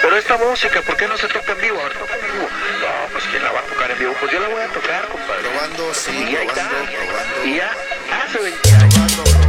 Pero esta música, ¿por qué no se toca en vivo? A ver, toca en vivo. No, pues ¿quién la va a tocar en vivo? Pues yo la voy a tocar, compadre. Probando, sí, Y ahí está. probando. Y ya hace 20 años. Probando.